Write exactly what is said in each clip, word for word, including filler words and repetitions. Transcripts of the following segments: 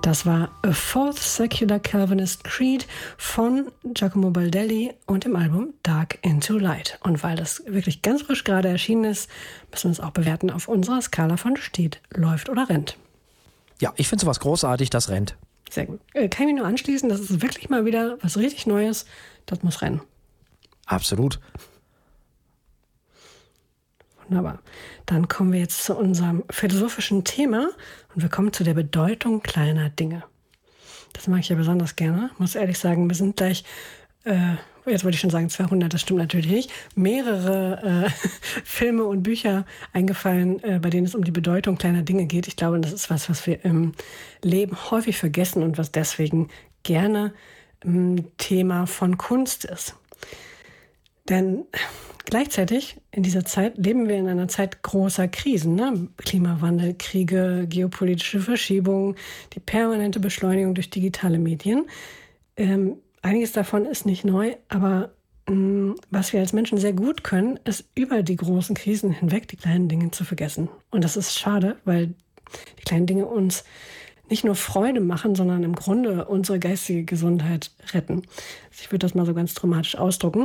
Das war A Fourth Secular Calvinist Creed von Giacomo Baldelli und im Album Dark into Light. Und weil das wirklich ganz frisch gerade erschienen ist, müssen wir es auch bewerten auf unserer Skala von steht, läuft oder rennt. Ja, ich finde sowas großartig, das rennt. Sehr gut. Kann ich mich nur anschließen, das ist wirklich mal wieder was richtig Neues. Das muss rennen. Absolut. Wunderbar. Dann kommen wir jetzt zu unserem philosophischen Thema und wir kommen zu der Bedeutung kleiner Dinge. Das mag ich ja besonders gerne. Muss ehrlich sagen, wir sind gleich, äh, jetzt wollte ich schon sagen zweihundert, das stimmt natürlich nicht, mehrere äh, Filme und Bücher eingefallen, äh, bei denen es um die Bedeutung kleiner Dinge geht. Ich glaube, das ist was, was wir im Leben häufig vergessen und was deswegen gerne ein Thema von Kunst ist. Denn gleichzeitig in dieser Zeit leben wir in einer Zeit großer Krisen. Ne? Klimawandel, Kriege, geopolitische Verschiebungen, die permanente Beschleunigung durch digitale Medien. Ähm, einiges davon ist nicht neu, aber mh, was wir als Menschen sehr gut können, ist über die großen Krisen hinweg die kleinen Dinge zu vergessen. Und das ist schade, weil die kleinen Dinge uns nicht nur Freude machen, sondern im Grunde unsere geistige Gesundheit retten. Also ich würde das mal so ganz dramatisch ausdrücken.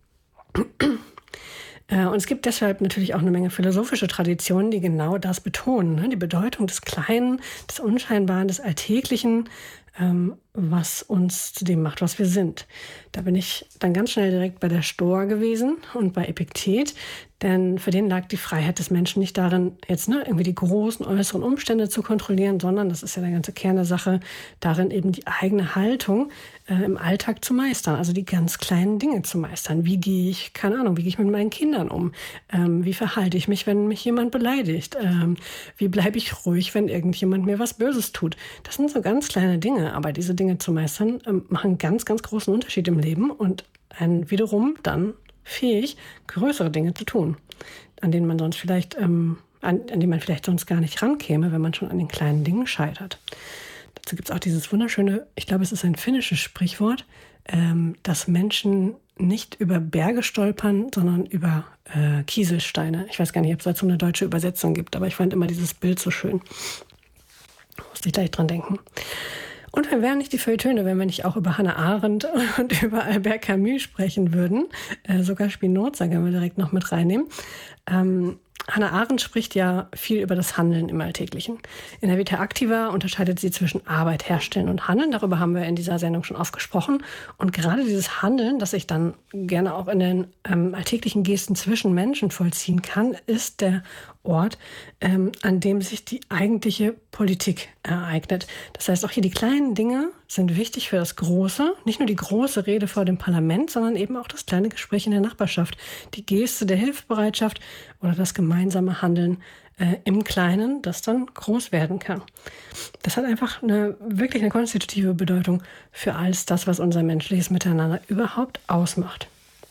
Und es gibt deshalb natürlich auch eine Menge philosophische Traditionen, die genau das betonen. Ne? Die Bedeutung des Kleinen, des Unscheinbaren, des Alltäglichen, ähm, was uns zu dem macht, was wir sind. Da bin ich dann ganz schnell direkt bei der Stoa gewesen und bei Epiktet, denn für den lag die Freiheit des Menschen nicht darin, jetzt ne, irgendwie die großen äußeren Umstände zu kontrollieren, sondern, das ist ja der ganze Kern der Sache, darin eben die eigene Haltung äh, im Alltag zu meistern, also die ganz kleinen Dinge zu meistern. Wie gehe ich, keine Ahnung, wie gehe ich mit meinen Kindern um? Ähm, wie verhalte ich mich, wenn mich jemand beleidigt? Ähm, wie bleibe ich ruhig, wenn irgendjemand mir was Böses tut? Das sind so ganz kleine Dinge, aber diese Dinge zu meistern, ähm, machen ganz, ganz großen Unterschied im Leben und einen wiederum dann fähig, größere Dinge zu tun, an denen man sonst vielleicht, ähm, an, an die man vielleicht sonst gar nicht rankäme, wenn man schon an den kleinen Dingen scheitert. Dazu gibt es auch dieses wunderschöne, ich glaube, es ist ein finnisches Sprichwort, ähm, dass Menschen nicht über Berge stolpern, sondern über äh, Kieselsteine. Ich weiß gar nicht, ob es dazu eine deutsche Übersetzung gibt, aber ich fand immer dieses Bild so schön. Musste ich gleich dran denken. Und wir wären nicht die Feuilletöne, wenn wir nicht auch über Hannah Arendt und über Albert Camus sprechen würden. Äh, sogar Spinoza können wir direkt noch mit reinnehmen. Ähm, Hannah Arendt spricht ja viel über das Handeln im Alltäglichen. In der Vita Activa unterscheidet sie zwischen Arbeit, Herstellen und Handeln. Darüber haben wir in dieser Sendung schon oft gesprochen. Und gerade dieses Handeln, das sich dann gerne auch in den ähm, alltäglichen Gesten zwischen Menschen vollziehen kann, ist der Ort, ähm, an dem sich die eigentliche Politik ereignet. Das heißt, auch hier die kleinen Dinge sind wichtig für das Große. Nicht nur die große Rede vor dem Parlament, sondern eben auch das kleine Gespräch in der Nachbarschaft, die Geste der Hilfsbereitschaft oder das gemeinsame Handeln äh, im Kleinen, das dann groß werden kann. Das hat einfach eine wirklich eine konstitutive Bedeutung für alles das, was unser menschliches Miteinander überhaupt ausmacht.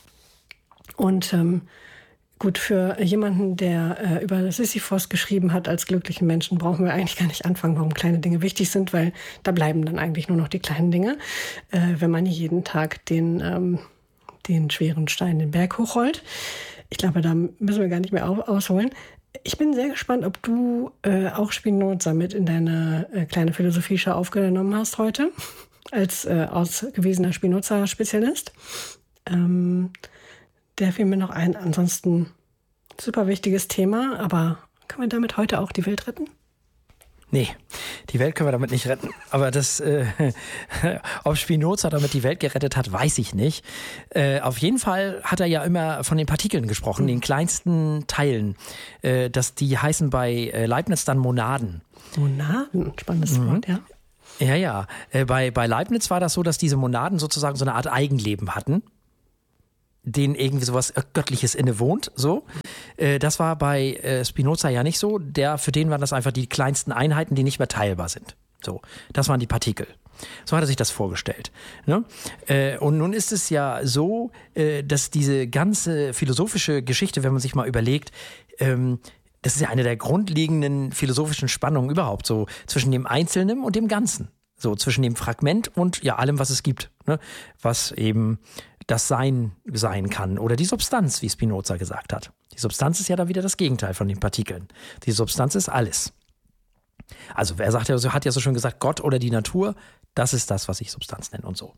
Und ähm, Gut, für jemanden, der äh, über Sisyphos geschrieben hat als glücklichen Menschen, brauchen wir eigentlich gar nicht anfangen, warum kleine Dinge wichtig sind, weil da bleiben dann eigentlich nur noch die kleinen Dinge, äh, wenn man jeden Tag den, ähm, den schweren Stein den Berg hochrollt. Ich glaube, da müssen wir gar nicht mehr auf, ausholen. Ich bin sehr gespannt, ob du äh, auch Spinoza mit in deine äh, kleine Philosophie-Show aufgenommen hast heute, als äh, ausgewiesener Spinoza-Spezialist. Ähm, Der fiel mir noch ein. Ansonsten super wichtiges Thema, aber können wir damit heute auch die Welt retten? Nee, die Welt können wir damit nicht retten. Aber das, äh, ob Spinoza damit die Welt gerettet hat, weiß ich nicht. Äh, auf jeden Fall hat er ja immer von den Partikeln gesprochen, mhm. den kleinsten Teilen. Äh, das, die heißen bei Leibniz dann Monaden. Monaden, spannendes mhm. Wort, ja. Ja, ja. Äh, bei, bei Leibniz war das so, dass diese Monaden sozusagen so eine Art Eigenleben hatten, denen irgendwie sowas Göttliches innewohnt, so. Äh, das war bei äh, Spinoza ja nicht so. Der, für den waren das einfach die kleinsten Einheiten, die nicht mehr teilbar sind. So, das waren die Partikel. So hat er sich das vorgestellt. Ne? Äh, und nun ist es ja so, äh, dass diese ganze philosophische Geschichte, wenn man sich mal überlegt, ähm, das ist ja eine der grundlegenden philosophischen Spannungen überhaupt, so zwischen dem Einzelnen und dem Ganzen. So zwischen dem Fragment und ja allem, was es gibt. Ne? Was eben das Sein sein kann oder die Substanz, wie Spinoza gesagt hat. Die Substanz ist ja da wieder das Gegenteil von den Partikeln. Die Substanz ist alles. Also wer sagt ja, hat ja so schön gesagt, Gott oder die Natur, das ist das, was ich Substanz nenne und so.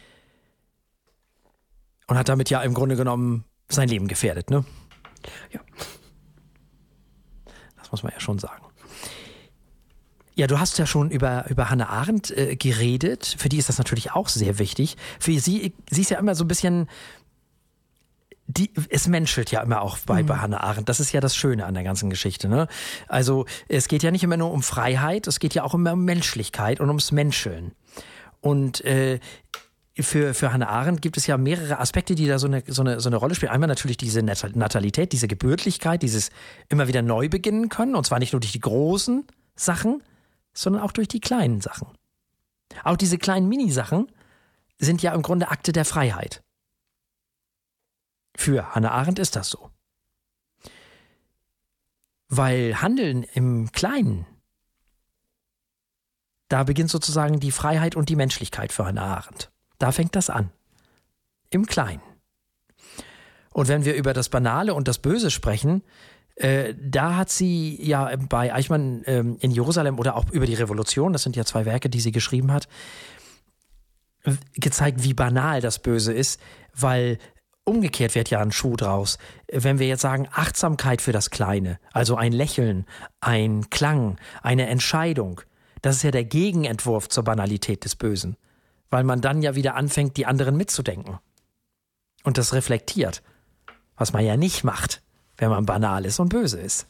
Und hat damit ja im Grunde genommen sein Leben gefährdet, ne? Ja. Das muss man ja schon sagen. Ja, du hast ja schon über, über Hannah Arendt äh, geredet. Für die ist das natürlich auch sehr wichtig. Für sie, sie ist ja immer so ein bisschen, die, es menschelt ja immer auch bei, mhm. bei Hannah Arendt. Das ist ja das Schöne an der ganzen Geschichte, ne? Also es geht ja nicht immer nur um Freiheit, es geht ja auch immer um Menschlichkeit und ums Menscheln. Und äh, Für, für Hannah Arendt gibt es ja mehrere Aspekte, die da so eine, so eine, so eine Rolle spielen. Einmal natürlich diese Natalität, diese Gebürtlichkeit, dieses immer wieder neu beginnen können. Und zwar nicht nur durch die großen Sachen, sondern auch durch die kleinen Sachen. Auch diese kleinen Minisachen sind ja im Grunde Akte der Freiheit. Für Hannah Arendt ist das so. Weil Handeln im Kleinen, da beginnt sozusagen die Freiheit und die Menschlichkeit für Hannah Arendt. Da fängt das an. Im Kleinen. Und wenn wir über das Banale und das Böse sprechen, äh, da hat sie ja bei Eichmann ähm, in Jerusalem oder auch über die Revolution, das sind ja zwei Werke, die sie geschrieben hat, gezeigt, wie banal das Böse ist, weil umgekehrt wird ja ein Schuh draus. Wenn wir jetzt sagen, Achtsamkeit für das Kleine, also ein Lächeln, ein Klang, eine Entscheidung, das ist ja der Gegenentwurf zur Banalität des Bösen. Weil man dann ja wieder anfängt, die anderen mitzudenken. Und das reflektiert. Was man ja nicht macht, wenn man banal ist und böse ist.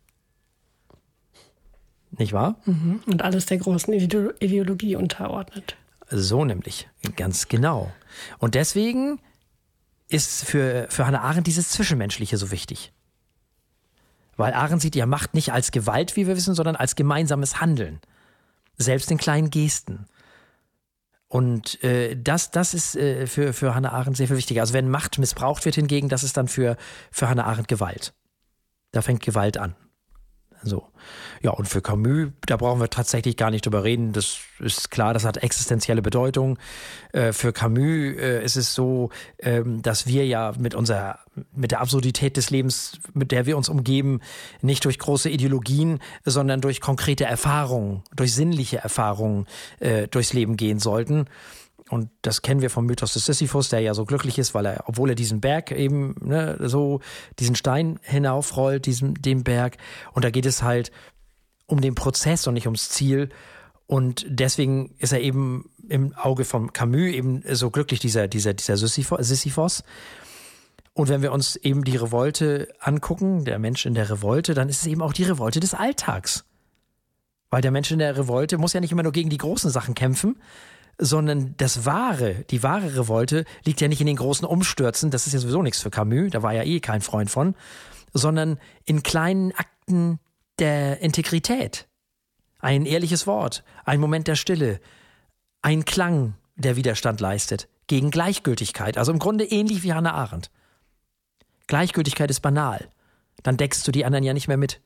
Nicht wahr? Mhm. Und alles der großen Ide- Ideologie unterordnet. So nämlich, ganz genau. Und deswegen ist für, für Hannah Arendt dieses Zwischenmenschliche so wichtig. Weil Arendt sieht ja Macht nicht als Gewalt, wie wir wissen, sondern als gemeinsames Handeln. Selbst in kleinen Gesten. Und äh, das, das ist äh, für, für Hannah Arendt sehr viel wichtiger. Also wenn Macht missbraucht wird hingegen, das ist dann für, für Hannah Arendt Gewalt. Da fängt Gewalt an. So. Ja, und für Camus, da brauchen wir tatsächlich gar nicht drüber reden. Das ist klar, das hat existenzielle Bedeutung. Äh, für Camus äh, ist es so, ähm, dass wir ja mit unserer, mit der Absurdität des Lebens, mit der wir uns umgeben, nicht durch große Ideologien, sondern durch konkrete Erfahrungen, durch sinnliche Erfahrungen äh, durchs Leben gehen sollten. Und das kennen wir vom Mythos des Sisyphus, der ja so glücklich ist, weil er, obwohl er diesen Berg eben, ne, so diesen Stein hinaufrollt, diesen, den Berg. Und da geht es halt um den Prozess und nicht ums Ziel. Und deswegen ist er eben im Auge von Camus eben so glücklich, dieser, dieser, dieser Sisyphos. Und wenn wir uns eben die Revolte angucken, der Mensch in der Revolte, dann ist es eben auch die Revolte des Alltags. Weil der Mensch in der Revolte muss ja nicht immer nur gegen die großen Sachen kämpfen, sondern das Wahre, die wahre Revolte liegt ja nicht in den großen Umstürzen, das ist ja sowieso nichts für Camus, da war ja eh kein Freund von, sondern in kleinen Akten der Integrität. Ein ehrliches Wort, ein Moment der Stille, ein Klang, der Widerstand leistet, gegen Gleichgültigkeit, also im Grunde ähnlich wie Hannah Arendt. Gleichgültigkeit ist banal, dann deckst du die anderen ja nicht mehr mit.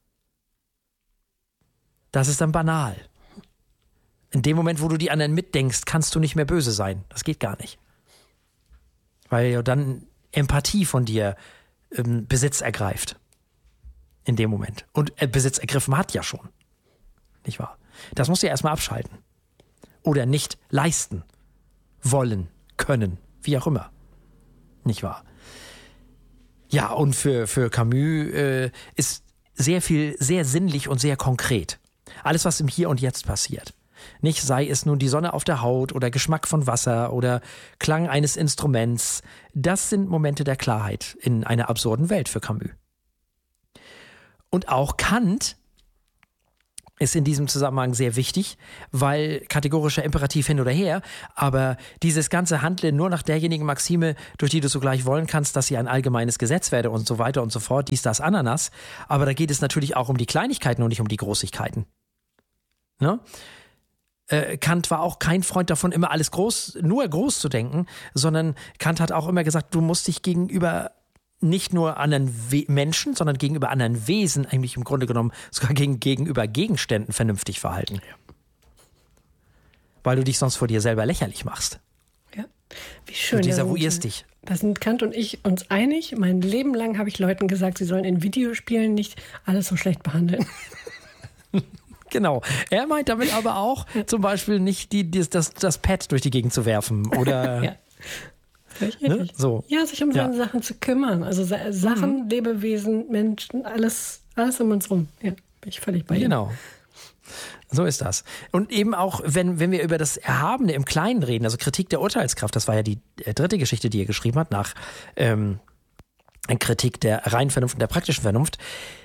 Das ist dann banal. In dem Moment, wo du die anderen mitdenkst, kannst du nicht mehr böse sein. Das geht gar nicht. Weil ja dann Empathie von dir ähm, Besitz ergreift. In dem Moment. Und äh, Besitz ergriffen hat ja schon. Nicht wahr? Das musst du ja erstmal abschalten. Oder nicht leisten. Wollen, können, wie auch immer. Nicht wahr? Ja, und für, für Camus äh, ist sehr viel, sehr sinnlich und sehr konkret. Alles, was im Hier und Jetzt passiert. Nicht sei es nun die Sonne auf der Haut oder Geschmack von Wasser oder Klang eines Instruments. Das sind Momente der Klarheit in einer absurden Welt für Camus. Und auch Kant ist in diesem Zusammenhang sehr wichtig, weil kategorischer Imperativ hin oder her, aber dieses ganze Handeln nur nach derjenigen Maxime, durch die du sogleich wollen kannst, dass sie ein allgemeines Gesetz werde und so weiter und so fort, dies, das, Ananas. Aber da geht es natürlich auch um die Kleinigkeiten und nicht um die Großigkeiten. Ne? Äh, Kant war auch kein Freund davon, immer alles groß, nur groß zu denken, sondern Kant hat auch immer gesagt, du musst dich gegenüber nicht nur anderen We- Menschen, sondern gegenüber anderen Wesen, eigentlich im Grunde genommen sogar gegen, gegenüber Gegenständen vernünftig verhalten. Ja. Weil du dich sonst vor dir selber lächerlich machst. Ja, wie schön. Du desavouierst dich. Da sind Kant und ich uns einig. Mein Leben lang habe ich Leuten gesagt, sie sollen in Videospielen nicht alles so schlecht behandeln. Genau. Er meint damit aber auch zum Beispiel nicht die, die, das, das Pad durch die Gegend zu werfen oder ja. ne? so. Ja, sich um Ja. seine Sachen zu kümmern. Also Sa- Sachen, Mhm. Lebewesen, Menschen, alles, alles um uns rum. Ja, bin ich völlig bei Ihnen. Genau. So ist das. Und eben auch, wenn, wenn wir über das Erhabene im Kleinen reden, also Kritik der Urteilskraft, das war ja die äh, dritte Geschichte, die er geschrieben hat, nach ähm, Kritik der reinen Vernunft und der praktischen Vernunft.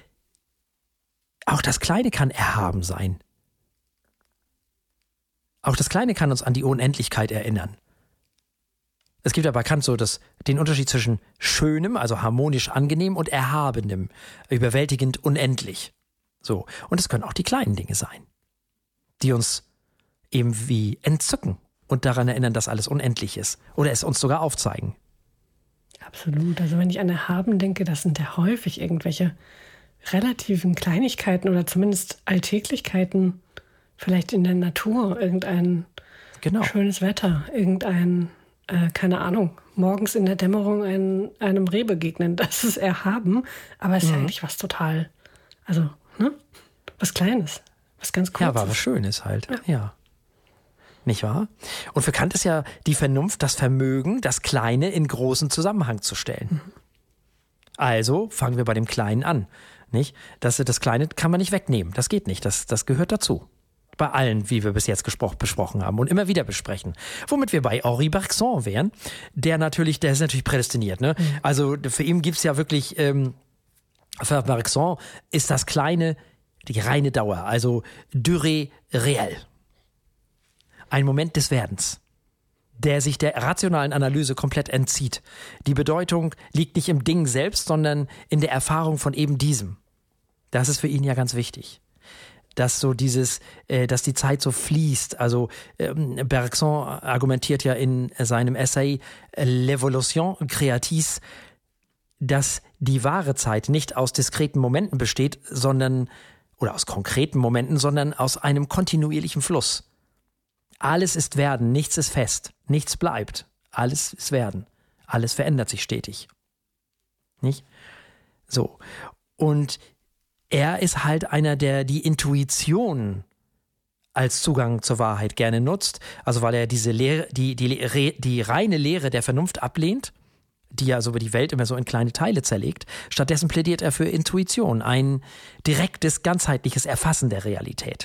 Auch das Kleine kann erhaben sein. Auch das Kleine kann uns an die Unendlichkeit erinnern. Es gibt ja bei Kant so das, den Unterschied zwischen Schönem, also harmonisch angenehm, und Erhabenem, überwältigend unendlich. So. Und es können auch die kleinen Dinge sein, die uns eben wie entzücken und daran erinnern, dass alles unendlich ist. Oder es uns sogar aufzeigen. Absolut. Also wenn ich an Erhaben denke, das sind ja häufig irgendwelche relativen Kleinigkeiten oder zumindest Alltäglichkeiten, vielleicht in der Natur, irgendein Genau. schönes Wetter, irgendein, äh, keine Ahnung, morgens in der Dämmerung ein, einem Reh begegnen. Das ist Erhaben, aber es ist ja eigentlich was total, also, ne? Was Kleines, was ganz Kurzes. Ja, war was Schönes halt. Ja. ja. Nicht wahr? Und für Kant ist ja die Vernunft das Vermögen, das Kleine in großen Zusammenhang zu stellen. Mhm. Also fangen wir bei dem Kleinen an. Nicht? Das, das Kleine kann man nicht wegnehmen. Das geht nicht. Das, das gehört dazu. Bei allen, wie wir bis jetzt gespro- besprochen haben und immer wieder besprechen. Womit wir bei Henri Bergson wären, der natürlich, der ist natürlich prädestiniert. Ne? Mhm. Also für ihn gibt es ja wirklich, ähm, für Bergson ist das Kleine die reine Dauer, also Durée réelle. Ein Moment des Werdens, der sich der rationalen Analyse komplett entzieht. Die Bedeutung liegt nicht im Ding selbst, sondern in der Erfahrung von eben diesem. Das ist für ihn ja ganz wichtig. Dass so dieses, äh, dass die Zeit so fließt. Also ähm, Bergson argumentiert ja in seinem Essay L'Evolution Créatrice, dass die wahre Zeit nicht aus diskreten Momenten besteht, sondern, oder aus konkreten Momenten, sondern aus einem kontinuierlichen Fluss. Alles ist Werden, nichts ist fest, nichts bleibt. Alles ist Werden, alles verändert sich stetig. Nicht? So. Und er ist halt einer, der die Intuition als Zugang zur Wahrheit gerne nutzt. Also weil er diese Lehre, die, die, die reine Lehre der Vernunft ablehnt, die ja so über die Welt immer so in kleine Teile zerlegt. Stattdessen plädiert er für Intuition, ein direktes, ganzheitliches Erfassen der Realität.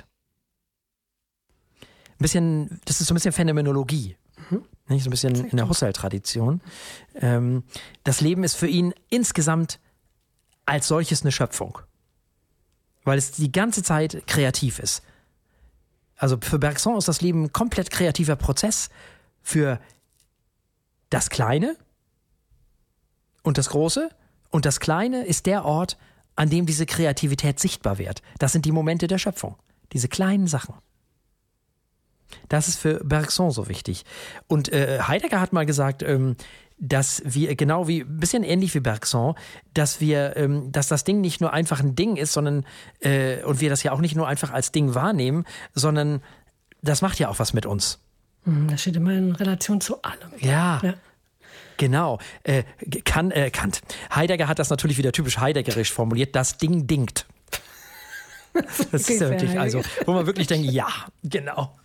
Ein bisschen, das ist so ein bisschen Phänomenologie. Mhm. Nicht? So ein bisschen in der Husserl-Tradition. Ähm, das Leben ist für ihn insgesamt als solches eine Schöpfung. Weil es die ganze Zeit kreativ ist. Also für Bergson ist das Leben ein komplett kreativer Prozess für das Kleine und das Große. Und das Kleine ist der Ort, an dem diese Kreativität sichtbar wird. Das sind die Momente der Schöpfung. Diese kleinen Sachen. Das ist für Bergson so wichtig. Und äh, Heidegger hat mal gesagt, ähm, dass wir, genau wie, ein bisschen ähnlich wie Bergson, dass wir, ähm, dass das Ding nicht nur einfach ein Ding ist, sondern, äh, und wir das ja auch nicht nur einfach als Ding wahrnehmen, sondern das macht ja auch was mit uns. Das steht immer in Relation zu allem. Ja. ja. Genau. Äh, kann, äh, Kant. Heidegger hat das natürlich wieder typisch heideggerisch formuliert. Das Ding dingt. Das ist ja wirklich, also, wo man wirklich denkt, ja, genau.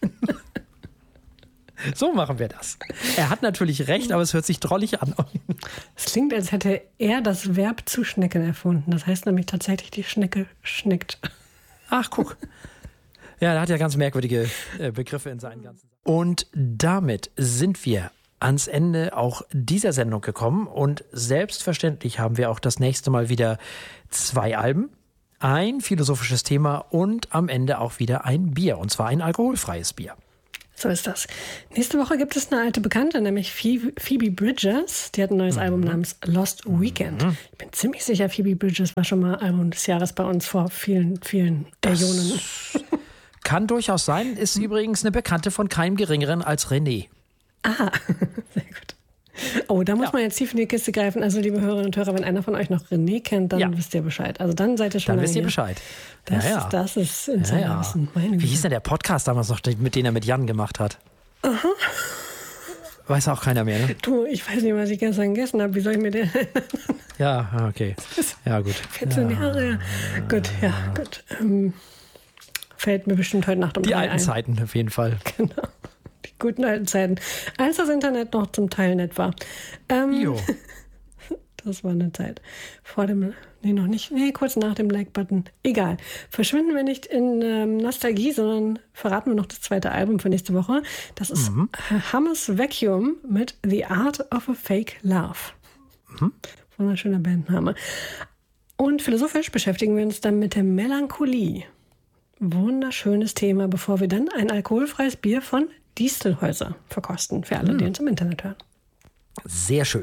So machen wir das. Er hat natürlich recht, aber es hört sich drollig an. Es klingt, als hätte er das Verb zu schnecken erfunden. Das heißt nämlich tatsächlich, die Schnecke schneckt. Ach, guck. Ja, er hat ja ganz merkwürdige äh, Begriffe in seinen ganzen. Und damit sind wir ans Ende auch dieser Sendung gekommen. Und selbstverständlich haben wir auch das nächste Mal wieder zwei Alben, ein philosophisches Thema und am Ende auch wieder ein Bier. Und zwar ein alkoholfreies Bier. So ist das. Nächste Woche gibt es eine alte Bekannte, nämlich Phoebe Bridgers. Die hat ein neues mhm. Album namens Lost Weekend. Mhm. Ich bin ziemlich sicher, Phoebe Bridgers war schon mal Album des Jahres bei uns vor vielen, vielen Millionen. Kann durchaus sein. Ist übrigens eine Bekannte von keinem Geringeren als René. Ah, sehr gut. Oh, da muss ja. man jetzt tief in die Kiste greifen. Also, liebe Hörerinnen und Hörer, wenn einer von euch noch René kennt, dann ja. wisst ihr Bescheid. Also, dann seid ihr schon Dann wisst ihr Bescheid. Das, ja, ja. Ist, das ist Insiderwissen. Ja, ja. Wie hieß denn der Podcast damals noch, mit den er mit Jan gemacht hat? Aha. Weiß auch keiner mehr, ne? Du, ich weiß nicht, was ich gestern gegessen habe. Wie soll ich mir den... Ja, okay. Ja, gut. vierzehn ja. Jahre. Gut, ja, gut. Ähm, fällt mir bestimmt heute Nacht um Die drei alten ein. Zeiten auf jeden Fall. Genau. Die guten alten Zeiten. Als das Internet noch zum Teil nett war. Ähm, Jo. Das war eine Zeit vor dem, nee, noch nicht, nee, kurz nach dem Like-Button. Egal. Verschwinden wir nicht in ähm, Nostalgie, sondern verraten wir noch das zweite Album für nächste Woche. Das ist mhm. Hummus Vacuum mit The Art of a Fake Love. Mhm. Wunderschöner Bandname. Und philosophisch beschäftigen wir uns dann mit der Melancholie. Wunderschönes Thema, bevor wir dann ein alkoholfreies Bier von Distelhäuser verkosten. Für alle, mhm. die uns im Internet hören. Sehr schön.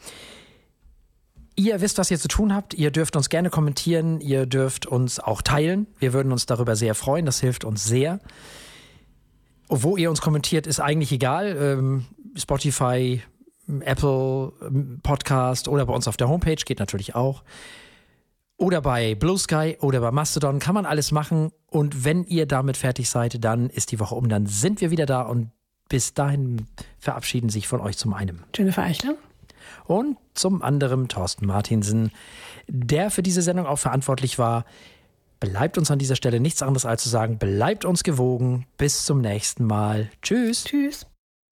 Ihr wisst, was ihr zu tun habt. Ihr dürft uns gerne kommentieren. Ihr dürft uns auch teilen. Wir würden uns darüber sehr freuen. Das hilft uns sehr. Wo ihr uns kommentiert, ist eigentlich egal. Ähm, Spotify, Apple Podcast oder bei uns auf der Homepage geht natürlich auch. Oder bei Blue Sky oder bei Mastodon kann man alles machen. Und wenn ihr damit fertig seid, dann ist die Woche um. Dann sind wir wieder da. Und bis dahin verabschieden sich von euch zum einen Jennifer Eichler. Und zum anderen Thorsten Martinsen, der für diese Sendung auch verantwortlich war. Bleibt uns an dieser Stelle nichts anderes als zu sagen, bleibt uns gewogen. Bis zum nächsten Mal. Tschüss. Tschüss.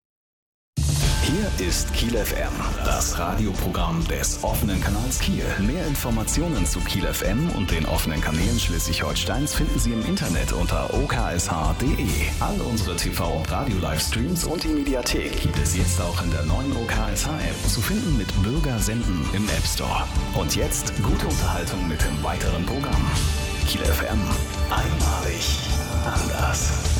Hier ist Kiel F M, das Radioprogramm des offenen Kanals Kiel. Mehr Informationen zu Kiel F M und den offenen Kanälen Schleswig-Holsteins finden Sie im Internet unter o k s h punkt d e. All unsere T V- und Radio-Livestreams und die Mediathek gibt es jetzt auch in der neuen O K S H-App zu finden mit Bürger senden im App Store. Und jetzt gute Unterhaltung mit dem weiteren Programm. Kiel F M, einmalig anders.